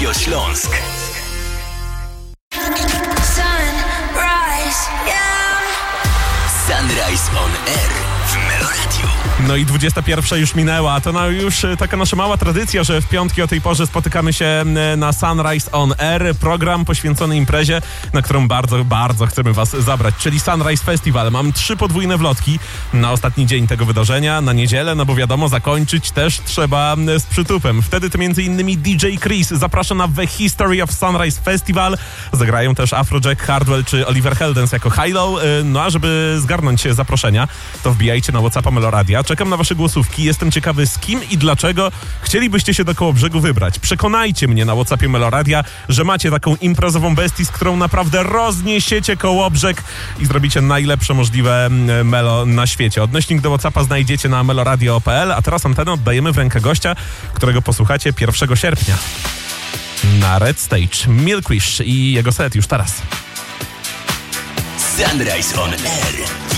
Radio Śląsk. Sunrise on Air w Meloradiu. No i 21 już minęła, to już taka nasza mała tradycja, że w piątki o tej porze spotykamy się na Sunrise on Air, program poświęcony imprezie, na którą bardzo, bardzo chcemy was zabrać, czyli Sunrise Festival. Mam 3 podwójne wlotki na ostatni dzień tego wydarzenia, na niedzielę, no bo wiadomo, zakończyć też trzeba z przytupem. Wtedy to m.in. DJ Chris zaprasza na The History of Sunrise Festival, zagrają też Afrojack, Hardwell czy Oliver Heldens jako Hilo, no a żeby zgarnąć zaproszenia, to wbijajcie na WhatsAppa Meloradia. Czekam na wasze głosówki. Jestem ciekawy, z kim i dlaczego chcielibyście się do Kołobrzegu wybrać. Przekonajcie mnie na WhatsAppie Meloradia, że macie taką imprezową bestię, z którą naprawdę rozniesiecie Kołobrzeg i zrobicie najlepsze możliwe melo na świecie. Odnośnik do WhatsAppa znajdziecie na meloradio.pl, a teraz antenę oddajemy w rękę gościa, którego posłuchacie 1 sierpnia na Red Stage. Milkwish i jego set już teraz. Sunrise on Air.